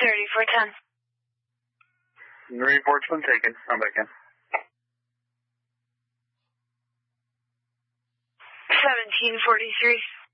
3410. Report's been taken. I'm back in. 1743.